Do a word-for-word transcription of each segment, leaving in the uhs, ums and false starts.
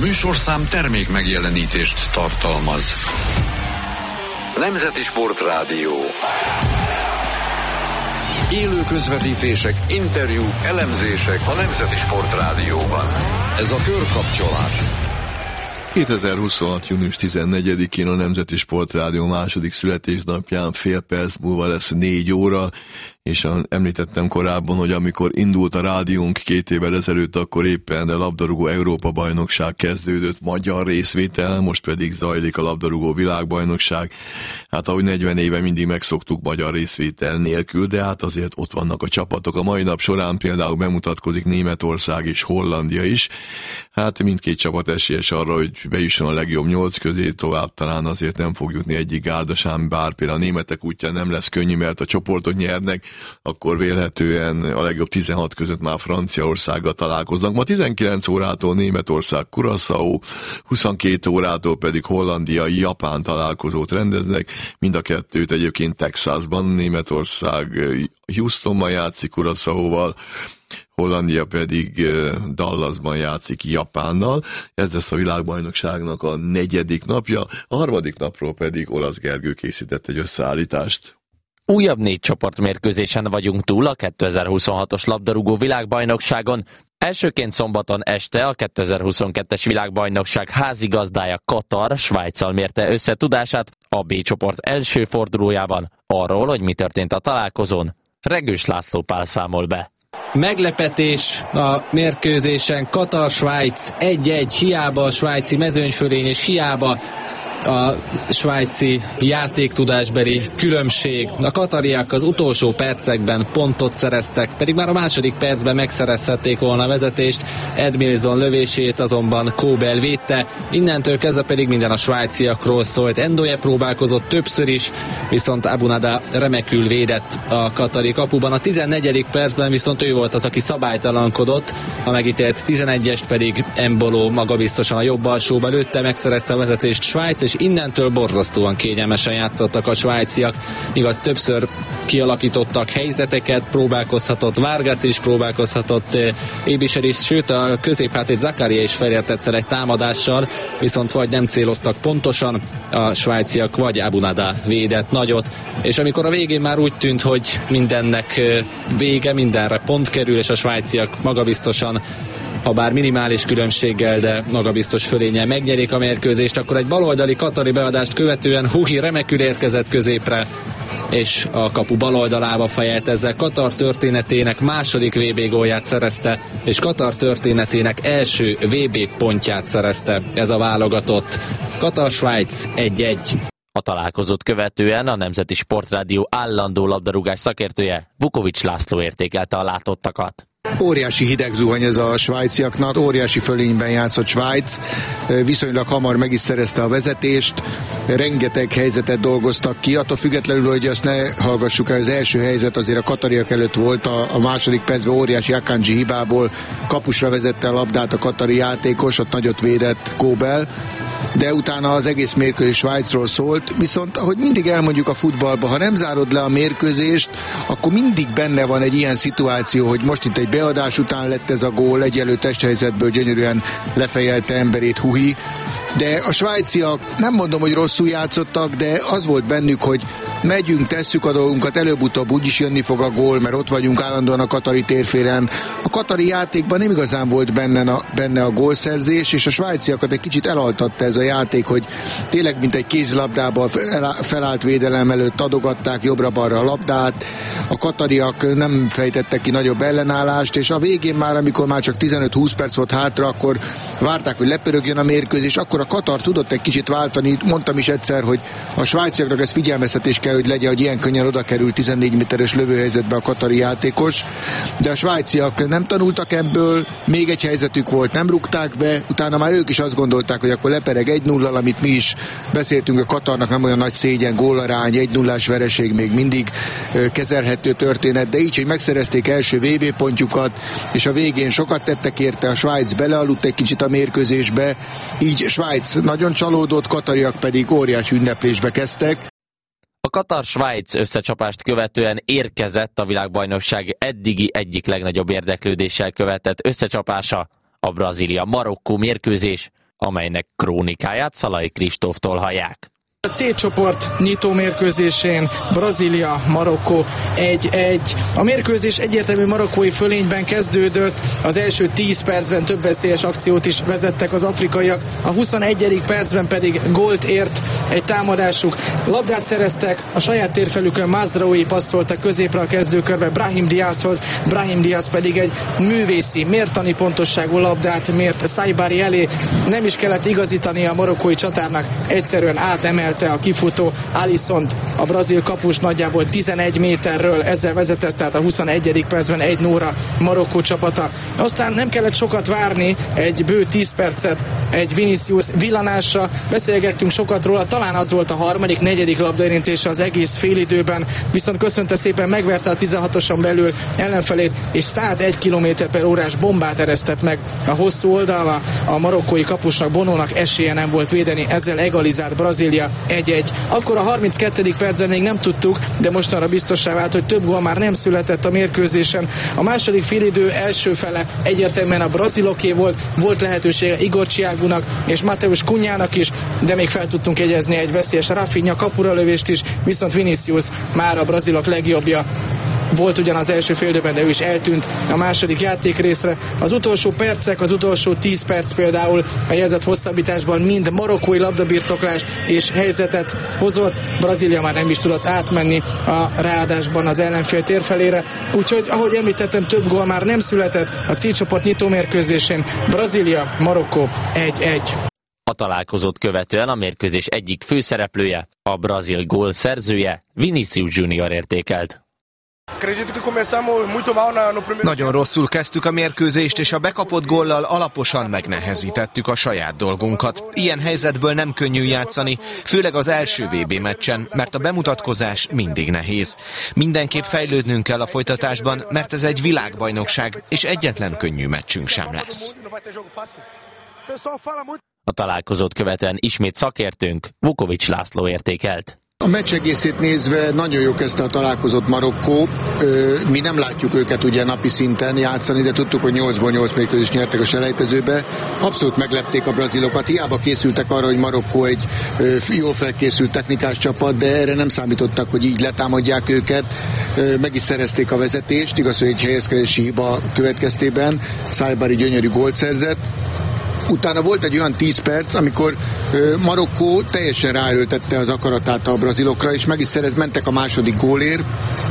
műsorszám termék megjelenítést tartalmaz. Nemzeti Sportrádió. Élő közvetítések, interjúk, elemzések a Nemzeti Sportrádióban. Ez a Körkapcsolás. kétezer-huszonhat. június tizennegyedikén a Nemzeti Sportrádió második születésnapján fél perc múlva lesz négy óra, és említettem korábban, hogy amikor indult a rádiónk két évvel ezelőtt, akkor éppen a labdarúgó Európa-bajnokság kezdődött magyar részvétel, most pedig zajlik a labdarúgó világbajnokság. Hát ahogy negyven éve mindig megszoktuk magyar részvétel nélkül, de hát azért ott vannak a csapatok. A mai nap során például bemutatkozik Németország és Hollandia is. Hát mindkét csapat esélyes arra, hogy bejusson a legjobb nyolc közé, tovább talán azért nem fog jutni egyik gárdasán, bár például a németek útja nem lesz könnyű, mert a csoportot nyernek, akkor vélhetően a legjobb tizenhat között már Franciaországgal találkoznak. Ma tizenkilenc órától Németország, Curaçao, huszonkét órától pedig Hollandia, Japán találkozót rendeznek. Mind a kettőt egyébként Texasban, Németország Houstonban játszik Curaçaóval, Hollandia pedig Dallasban játszik Japánnal. Ez lesz a világbajnokságnak a negyedik napja, a harmadik napról pedig Olasz Gergő készített egy összeállítást. Újabb négy csoportmérkőzésen vagyunk túl a kétezer-huszonhatos labdarúgó világbajnokságon. Elsőként szombaton este a kétezer-huszonkettes világbajnokság házigazdája Katar Svájccal mérte össze tudását a B csoport első fordulójában. Arról, hogy mi történt a találkozón, Regős László Pál számol be. Meglepetés a mérkőzésen, Katar-Svájc egy-egy, hiába a svájci mezőnyfölény és hiába a svájci játéktudásbeli különbség. A katariak az utolsó percekben pontot szereztek, pedig már a második percben megszerezhették volna a vezetést. Edmilson lövését azonban Kóbel védte, innentől kezdve pedig minden a svájciakról szólt. Endoye próbálkozott többször is, viszont Abunada remekül védett a katari kapuban. A tizennegyedik percben viszont ő volt az, aki szabálytalankodott, a megítélt tizenegyest pedig Embolo magabiztosan a jobb alsóba lőtte, megszerezte a vezetést Svájc, és innentől borzasztóan kényelmesen játszottak a svájciak, igaz többször kialakítottak helyzeteket, próbálkozhatott Vargas is, próbálkozhatott Ébischer is, sőt a középhátvéd Zakaria is felért egyszer egy támadással, viszont vagy nem céloztak pontosan a svájciak, vagy Abunada védett nagyot, és amikor a végén már úgy tűnt, hogy mindennek vége, mindenre pont kerül, és a svájciak magabiztosan, ha bár minimális különbséggel, de magabiztos fölénnyel megnyerik a mérkőzést, akkor egy baloldali katari beadást követően Huhi remekül érkezett középre, és a kapu baloldalába fejelt, ezzel Katar történetének második vé bé gólját szerezte, és Katar történetének első vé bé pontját szerezte ez a válogatott. Katar-Svájc egy-egy. A találkozót követően a Nemzeti Sportrádió állandó labdarúgás szakértője Vukovics László értékelte a látottakat. Óriási hideg zuhany ez a svájciaknak, óriási fölényben játszott Svájc, viszonylag hamar meg is szerezte a vezetést, rengeteg helyzetet dolgoztak ki, attól függetlenül, hogy azt ne hallgassuk el, az első helyzet azért a katariak előtt volt, a, a második percben óriási Akanji hibából kapusra vezette a labdát a katari játékos, ott nagyot védett Kóbel, de utána az egész mérkőzés Svájcról szólt, viszont ahogy mindig elmondjuk a futballban, ha nem zárod le a mérkőzést, akkor mindig benne van egy ilyen szituáció, hogy most itt egy beadás után lett ez a gól, egyelő testhelyzetből gyönyörűen lefejelte emberét Huhi, de a svájciak nem mondom, hogy rosszul játszottak, de az volt bennük, hogy megyünk, tesszük a dolgunkat, előbb-utóbb úgyis jönni fog a gól, mert ott vagyunk állandóan a katari térfélen. A katari játékban nem igazán volt benne a, benne a gólszerzés, és a svájciakat egy kicsit elaltatta ez a játék, hogy tényleg mint egy kézilabdában felállt védelem előtt adogatták jobbra-balra a labdát, a katariak nem fejtettek ki nagyobb ellenállást, és a végén már, amikor már csak tizenöt-húsz perc volt hátra, akkor várták, hogy lepörögjön a mérkőzés, akkor a Katar tudott egy kicsit váltani, mondtam is egyszer, hogy a svájciaknak ez figyelmeztetés kell, hogy legyen, hogy ilyen könnyen oda kerül tizennégy méteres lövőhelyzetbe a katari játékos, de a svájciak nem tanultak ebből, még egy helyzetük volt, nem rúgták be, utána már ők is azt gondolták, hogy akkor lepereg egy nulla, amit mi is beszéltünk, a Katarnak nem olyan nagy szégyen, gólarány, egy nullás vereség még mindig kezelhető történet, de így, hogy megszerezték első vé bé pontjukat, és a végén sokat tettek érte, a Svájc belealudt egy kicsit a mérkőzésbe, így Svájc nagyon csalódott, katariak pedig óriási ünneplésbe kezdtek. A Katar-Svájc összecsapást követően érkezett a világbajnokság eddigi egyik legnagyobb érdeklődéssel követett összecsapása, a Brazília-Marokkó mérkőzés, amelynek krónikáját Szalai Kristóftól hallják. A C csoport nyitó mérkőzésén Brazília, Marokkó egy egy. A mérkőzés egyértelmű marokkói fölényben kezdődött, az első tíz percben több veszélyes akciót is vezettek az afrikaiak, a huszonegyedik percben pedig gólt ért egy támadásuk. Labdát szereztek, a saját térfelükön Mazraoui passzolta középre a kezdőkörbe Brahim Diazhoz, Brahim Diaz pedig egy művészi, mértani pontosságú labdát mért Saibari elé, nem is kellett igazítani a marokkói csatárnak, egyszerűen átemelt a kifutó Alissont, a brazil kapus nagyjából tizenegy méterről, ezzel vezetett, tehát a huszonegyedik percben egy nulla Marokkó csapata. Aztán nem kellett sokat várni, egy bő tíz percet egy Vinicius villanásra, beszélgettünk sokat róla, talán az volt a harmadik, negyedik labdaérintése az egész félidőben, viszont köszönte szépen, megverte a tizenhatoson belül ellenfelét, és százegy kilométer per órás bombát eresztett meg a hosszú oldalra. A marokkói kapusnak, Bonónak esélye nem volt védeni, ezzel egalizált Brazília egy egy. Akkor a harminckettedik percben még nem tudtuk, de mostanra biztossá vált, hogy több gól már nem született a mérkőzésen. A második félidő első fele egyértelműen a braziloké volt, volt lehetősége Igor Thiagunak és Mateus Cunhának is, de még fel tudtunk jegyezni egy veszélyes Rafinha kapuralövést is, viszont Vinicius már a brazilok legjobbja volt ugyan az első félidőben, de ő is eltűnt a második játékrészre. Az utolsó percek, az utolsó tíz perc például a jelzett hosszabbításban mind marokkói labdabirtoklást és helyzetet hozott. Brazília már nem is tudott átmenni a ráadásban az ellenfél térfelére. Úgyhogy, ahogy említettem, több gól már nem született a C csoport nyitómérkőzésén. Brazília, Marokkó egy egy. A találkozót követően a mérkőzés egyik főszereplője, a brazil gól szerzője, Vinicius Junior értékelt. Nagyon rosszul kezdtük a mérkőzést, és a bekapott góllal alaposan megnehezítettük a saját dolgunkat. Ilyen helyzetből nem könnyű játszani, főleg az első vé bé meccsen, mert a bemutatkozás mindig nehéz. Mindenképp fejlődnünk kell a folytatásban, mert ez egy világbajnokság, és egyetlen könnyű meccsünk sem lesz. A találkozót követően ismét szakértőnk, Vukovics László értékelt. A meccs egészét nézve nagyon jó kezdte a találkozott Marokkó. Mi nem látjuk őket ugye napi szinten játszani, de tudtuk, hogy nyolcból nyolc mérkőzést nyertek a selejtezőbe. Abszolút meglepték a brazilokat. Hiába készültek arra, hogy Marokkó egy jól felkészült technikás csapat, de erre nem számítottak, hogy így letámadják őket. Meg is szerezték a vezetést, igaz, hogy egy helyezkedési hiba következtében Saibari gyönyörű gólt szerzett. Utána volt egy olyan tíz perc, amikor Marokkó teljesen ráerőltette az akaratát a brazilokra, és meg is szerez, mentek a második gólért.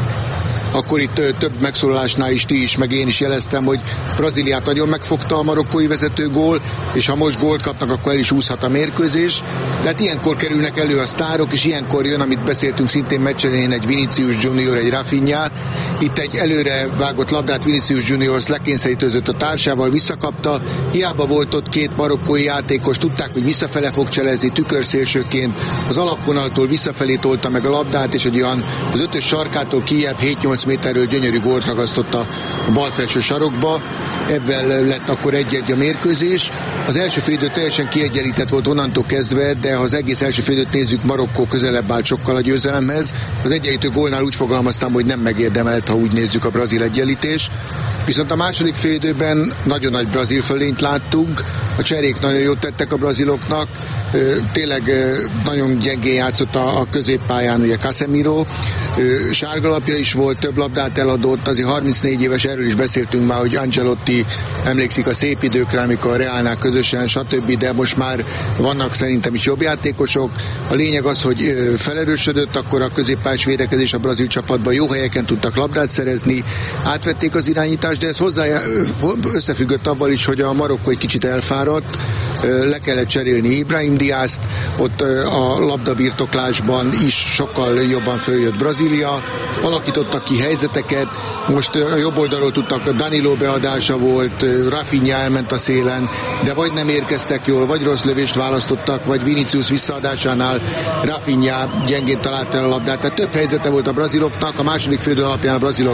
Akkor itt több megszólalásnál is ti is, meg én is jeleztem, hogy Brazíliát nagyon megfogta a marokkói vezető gól, és ha most gólt kapnak, akkor el is úszhat a mérkőzés. De hát ilyenkor kerülnek elő a sztárok, és ilyenkor jön, amit beszéltünk szintén meccselén, egy Vinicius Junior, egy Rafinha. Itt egy előre vágott labdát Vinicius Junior lekényszerítőzött a társával, visszakapta. Hiába volt ott két marokkói játékos, tudták, hogy visszafele fog cselezni tükörszélsőként. Az alapvonaltól visszafelé tolta meg a labdát, és egy olyan az ötös sarkától kijebb hét-nyolc méterről gyönyörű gólt ragasztott a bal felső sarokba. Ebben lett akkor egy-egy a mérkőzés. Az első félidő teljesen kiegyenlített volt onnantól kezdve, de ha az egész első félidőt nézzük, Marokkó közelebb állt sokkal a győzelemhez. Az egyenlítő gólnál úgy fogalmaztam, hogy nem megérdemelt, ha úgy nézzük, a brazil egyenlítés. Viszont a második félidőben nagyon nagy brazil fölényt láttunk, a cserék nagyon jót tettek a braziloknak, tényleg nagyon gyengén játszott a középpályán ugye Casemiro, sárgalapja is volt, több labdát eladott, azért harmincnégy éves, erről is beszéltünk már, hogy Ancelotti emlékszik a szép időkre, amikor a Realnál közösen, stb., de most már vannak szerintem is jobb játékosok. A lényeg az, hogy felerősödött, akkor a középpályás védekezés a brazil csapatban, jó helyeken tudtak labdát szerezni, átvették az irányítást, de ez hozzá összefüggött abban is, hogy a Marokkó egy kicsit elfáradt, le kellett cserélni Ibrahim Diazt, ott a labdabirtoklásban is sokkal jobban följött Brazília, alakítottak ki helyzeteket, most a jobb oldalról tudtak, Danilo beadása volt, Rafinha elment a szélen, de vagy nem érkeztek jól, vagy rossz lövést választottak, vagy Vinicius visszaadásánál Rafinha gyengén találta el a labdát, tehát több helyzete volt a braziloknak, a második félidő alapján a brazilok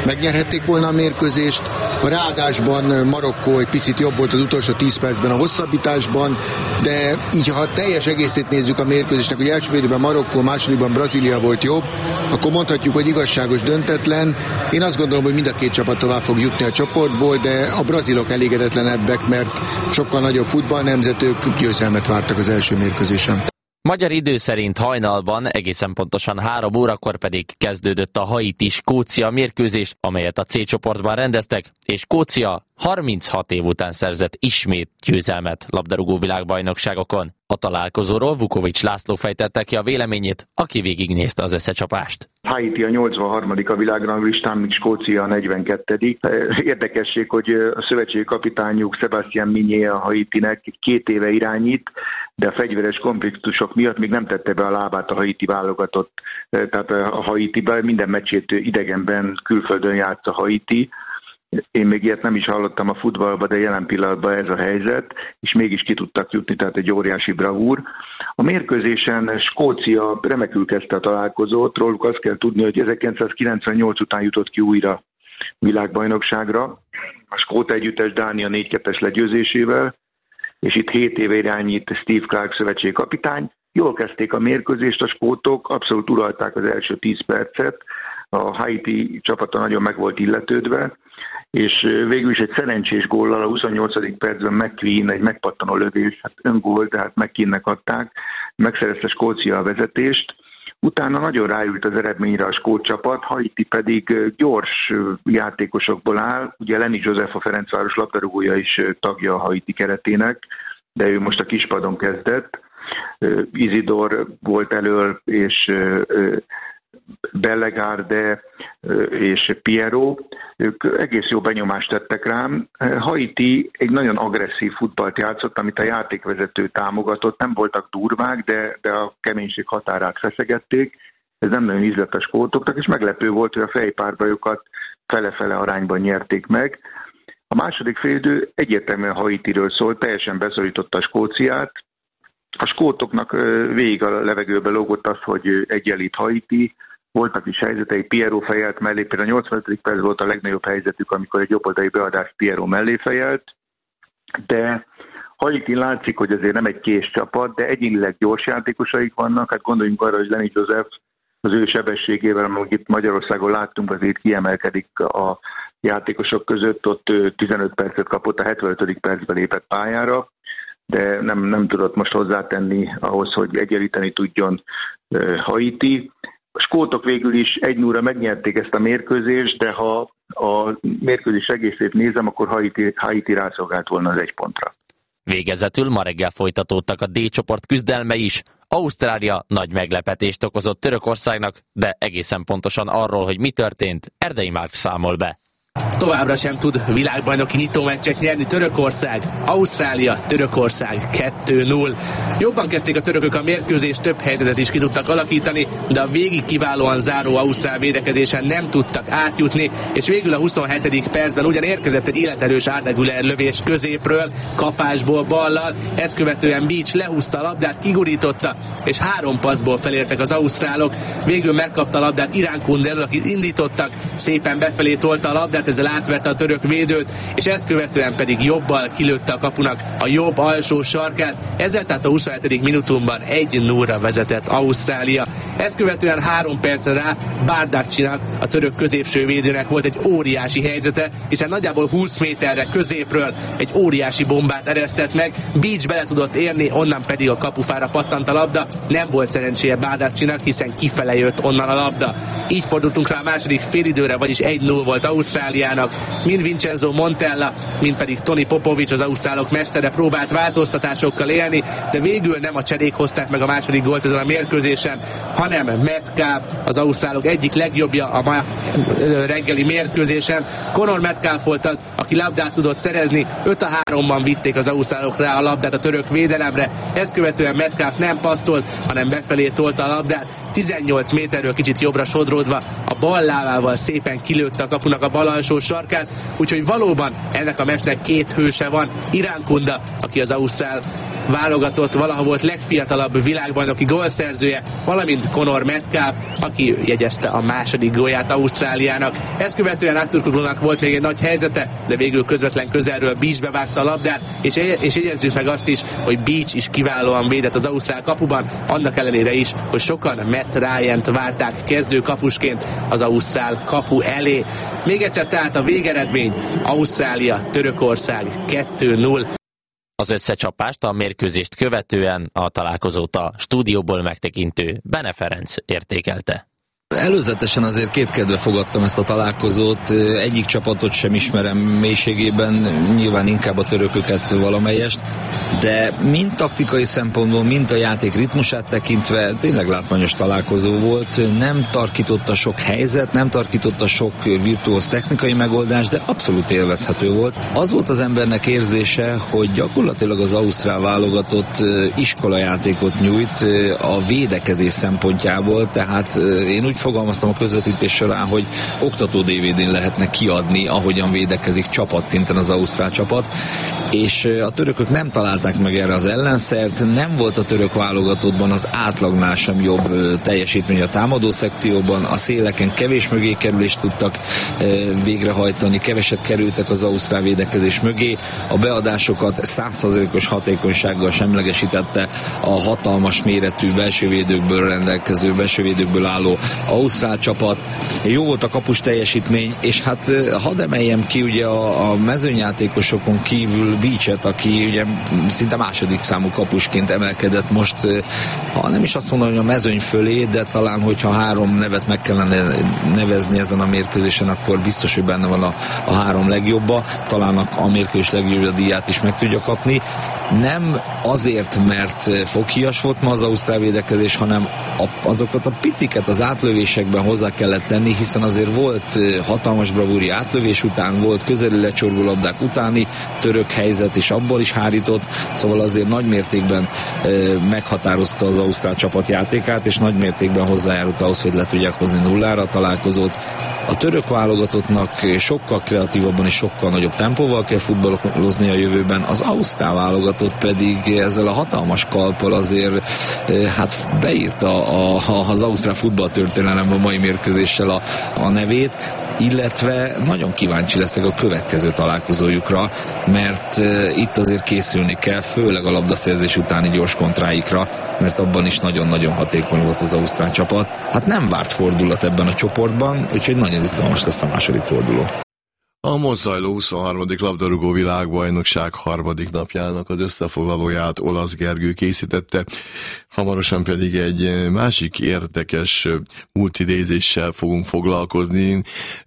megnyerhették volna a mérkőzést, a ráadásban Marokkó egy picit jobb volt az utolsó tíz percben a hosszabbítás intenzitásban, de így ha teljes egészét nézzük a mérkőzésnek, hogy első félidőben Marokkó, másodikban Brazília volt jobb, akkor mondhatjuk, hogy igazságos, döntetlen. Én azt gondolom, hogy mind a két csapat tovább fog jutni a csoportból, de a brazilok elégedetlenebbek, mert sokkal nagyobb futballnemzet, ők győzelmet vártak az első mérkőzésen. Magyar idő szerint hajnalban, egészen pontosan három órakor pedig kezdődött a Haiti-Skócia mérkőzés, amelyet a C csoportban rendeztek, és Skócia harminchat év után szerzett ismét győzelmet labdarúgó világbajnokságokon. A találkozóról Vukovics László fejtette ki a véleményét, aki végignézte az összecsapást. Haiti a nyolcvanharmadik a világranglistán, míg Skócia a negyvenkettedik Érdekesség, hogy a szövetségi kapitányuk Sébastien Migné a Haitinek két éve irányít, de a fegyveres konfliktusok miatt még nem tette be a lábát a Haiti válogatott. Tehát a Haitiben minden meccsét idegenben, külföldön játsz a Haiti. Én még ilyet nem is hallottam a futballban, de jelen pillanatban ez a helyzet, és mégis ki tudtak jutni, tehát egy óriási bravúr. A mérkőzésen Skócia remekül kezdte a találkozót, róluk azt kell tudni, hogy ezerkilencszázkilencvennyolc után jutott ki újra világbajnokságra. A skót együttes Dánia négy kettes legyőzésével, és itt hét éve irányít Steve Clark szövetségi kapitány. Jól kezdték a mérkőzést a skótok, abszolút uralták az első tíz percet, a Haiti csapata nagyon meg volt illetődve, és végül is egy szerencsés góllal a huszonnyolcadik percben McQueen egy megpattanó lövés, hát öngól, tehát McQueennek adták, megszerezte Skócia a vezetést. Utána nagyon ráült az eredményre a skót csapat, Haiti pedig gyors játékosokból áll. Ugye Lenny Joseph, a Ferencváros labdarúgója is tagja a Haiti keretének, de ő most a kispadon kezdett. Isidore volt elől, és Bellegarde és Piero, ők egész jó benyomást tettek rám. Haiti egy nagyon agresszív futballt játszott, amit a játékvezető támogatott, nem voltak durvák, de, de a keménység határát feszegették. Ez nem nagyon ízlett a skótoknak, és meglepő volt, hogy a fejpárbajokat fele-fele arányban nyerték meg. A második félidő egyértelműen Haitiről szólt, teljesen beszorította a Skóciát. A skótoknak végig a levegőbe lógott az, hogy egyenlít Haiti. Voltak is helyzetei, Piero fejelt mellé, például a nyolcvanadik perc volt a legnagyobb helyzetük, amikor egy jobboldali beadást Piero mellé fejelt, de Haiti látszik, hogy azért nem egy kés csapat, de egyénileg gyors játékosaik vannak, hát gondoljunk arra, hogy Lenny Joseph az ő sebességével, amit itt Magyarországon láttunk, azért kiemelkedik a játékosok között, ott tizenöt percet kapott, a hetvenötödik percben lépett pályára, de nem, nem tudott most hozzátenni ahhoz, hogy egyenlíteni tudjon Haiti. A skótok végül is egy nulla megnyerték ezt a mérkőzést, de ha a mérkőzés egészét nézem, akkor Haiti, Haiti rászolgált volna az egy pontra. Végezetül ma reggel folytatódtak a D csoport küzdelmei is. Ausztrália nagy meglepetést okozott Törökországnak, de egészen pontosan arról, hogy mi történt, Erdei Márk számol be. Továbbra sem tud világbajnoki nyitómeccset nyerni Törökország. Ausztrália, Törökország kettő null. Jobban kezdték a törökök a mérkőzést, több helyzetet is ki tudtak alakítani, de a végig kiválóan záró ausztrál védekezésen nem tudtak átjutni, és végül a huszonhetedik percben ugyan érkezett egy életerős Arda Güler lövés középről, kapásból ballal, ezt követően Beach lehúzta a labdát, kigurította, és három passzból felértek az ausztrálok. Végül megkapta a labdát Irán Kunderről, akit indítottak, szépen befelé tolta a labdát, ezzel átverte a török védőt, és ezt követően pedig jobbal kilőtte a kapunak a jobb alsó sarkát, ezzel tehát a huszonhetedik minutumban egy nullra vezetett Ausztrália. Ezt követően három percre rá Bardakcsinak, a török középső védőnek volt egy óriási helyzete, hiszen nagyjából húsz méterre középről egy óriási bombát eresztett meg, Beach bele tudott érni, onnan pedig a kapufára pattant a labda, nem volt szerencséje Bardakcsinak, hiszen kifele jött onnan a labda. Így fordultunk rá a második félidőre, vagyis egy null volt Ausztráliának. Mind Vincenzo Montella, mind pedig Toni Popovic, az ausztrálok mestere próbált változtatásokkal élni, de végül nem a cserék hozták meg a második gólt ezen a mérkőzésen, hanem Metcalf, az ausztrálok egyik legjobbja a ma reggeli mérkőzésen. Conor Metcalf volt az, aki labdát tudott szerezni, öt a háromban vitték az ausztrálok rá a labdát a török védelemre. Ezt követően Metcalf nem passzolt, hanem befelé tolta a labdát, tizennyolc méterről kicsit jobbra sodródva a bal lábával szépen kilőtte a kapunak a bal alsó sarkát, úgyhogy valóban ennek a meccsnek két hőse van. Irán Kunda, aki aki az ausztrál válogatott valaha volt legfiatalabb világbajnoki gólszerzője, valamint Conor Metcalf, aki jegyezte a második gólját Ausztráliának. Ezt követően Aktürkoğlunak volt még egy nagy helyzete, de végül közvetlen közelről Beach bevágta a labdát, és, és jegyezzük meg azt is, hogy Beach is kiválóan védett az ausztrál kapuban, annak ellenére is, hogy sokan Matt Ryan-t várták kezdő kapusként az ausztrál kapu elé. Még egyszer tehát a végeredmény: Ausztrália, Törökország kettő null. Az összecsapást, a mérkőzést követően a találkozót a stúdióból megtekintő Bene Ferenc értékelte. Előzetesen azért kétkedve fogadtam ezt a találkozót, egyik csapatot sem ismerem mélységében, nyilván inkább a törököket valamelyest, de mind taktikai szempontból, mind a játék ritmusát tekintve tényleg látványos találkozó volt, nem tarkította sok helyzet, nem tarkította sok virtuóz technikai megoldás, de abszolút élvezhető volt. Az volt az embernek érzése, hogy gyakorlatilag az ausztrál válogatott iskolajátékot nyújt a védekezés szempontjából, tehát én úgy fogalmaztam a közvetítés során, hogy oktató dé vé dén lehetne kiadni, ahogyan védekezik csapatszinten az ausztrál csapat, és a törökök nem találták meg erre az ellenszert, nem volt a török válogatottban az átlagnál sem jobb teljesítmény a támadó szekcióban, a széleken kevés mögé kerülést tudtak végrehajtani, keveset kerültek az ausztrál védekezés mögé, a beadásokat száz százalékos hatékonysággal semlegesítette a hatalmas méretű belsővédőkből rendelkező, belsővédőkből álló ausztrál csapat. Jó volt a kapus teljesítmény, és hát hadd emeljem ki ugye a, a mezőnyjátékosokon kívül Beachet, aki ugye szinte második számú kapusként emelkedett most, ha nem is azt mondom, hogy a mezőny fölé, de talán, hogyha három nevet meg kellene nevezni ezen a mérkőzésen, akkor biztos, hogy benne van a, a három legjobba, talán a, a mérkőzés legjobb díját is meg tudja kapni. Nem azért, mert foghíjas volt ma az ausztrál védekezés, hanem a, azokat a piciket az átlövésekben hozzá kellett tenni, hiszen azért volt hatalmas bravúri átlövés után, volt közeli lecsorgó labdák utáni török helyzet, és abból is hárított, szóval azért nagy mértékben e, meghatározta az ausztrál csapat játékát, és nagy mértékben hozzájárult ahhoz, hogy le tudják hozni nullára a találkozót. A török válogatottnak sokkal kreatívabban és sokkal nagyobb tempóval kell futballozni a jövőben, az ausztrál válogatott pedig ezzel a hatalmas kalppal azért hát beírta a, a, az ausztrál futballtörténelemben a mai mérkőzéssel a, a nevét, illetve nagyon kíváncsi leszek a következő találkozójukra, mert uh, itt azért készülni kell, főleg a labdaszerzés utáni gyors kontráikra, mert abban is nagyon-nagyon hatékony volt az ausztrál csapat. Hát nem várt fordulat ebben a csoportban, úgyhogy nagyon izgalmas lesz a második forduló. A most zajló huszonharmadik labdarúgó világbajnokság harmadik napjának az összefoglalóját Olasz Gergő készítette, hamarosan pedig egy másik érdekes multidézéssel fogunk foglalkozni.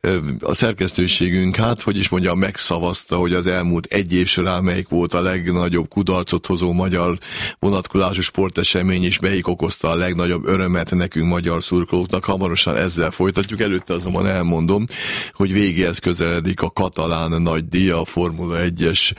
A szerkesztőségünk, hát hogy is mondjam, megszavazta, hogy az elmúlt egy év során melyik volt a legnagyobb kudarcot hozó magyar vonatkozású sportesemény, és melyik okozta a legnagyobb örömet nekünk magyar szurkolóknak. Hamarosan ezzel folytatjuk, előtte azonban elmondom, hogy végéhez közeledik a katalán nagydíj, a Formula egyes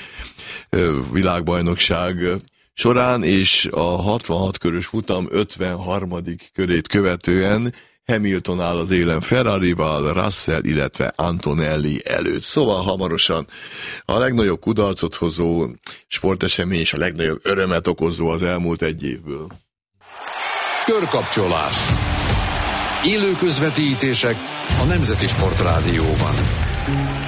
világbajnokság során, és a hatvanhat körös futam ötvenharmadik körét követően Hamilton áll az élen Ferrarival, Russell, illetve Antonelli előtt. Szóval hamarosan a legnagyobb kudarcot hozó sportesemény és a legnagyobb örömet okozó az elmúlt egy évből. Körkapcsolás. Élő közvetítések a Nemzeti Sportrádióban.